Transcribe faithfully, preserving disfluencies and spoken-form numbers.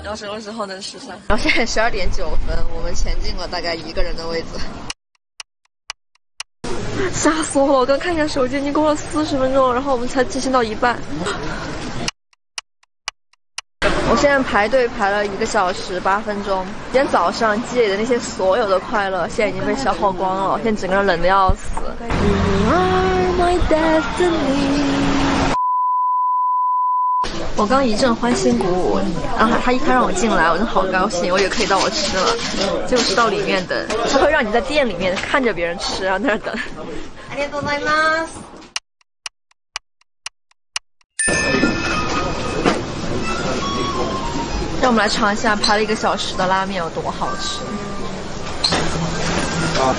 然后什么时候能吃上？然后现在十二点九分，我们前进了大概一个人的位置。吓死我了！我刚看一下手机，已经过了四十分钟了，然后我们才进行到一半。我现在排队排了一个小时八分钟，今天早上积累的那些所有的快乐，现在已经被消耗光了，我现在整个人冷得要死。You are my destiny。我刚一阵欢欣鼓舞，然后他一开让我进来，我就好高兴，我以为可以到我吃了，结果是到里面等。他会让你在店里面看着别人吃，然后在那儿等。ありがとうございます。让我们来尝一下排了一个小时的拉面有多好吃。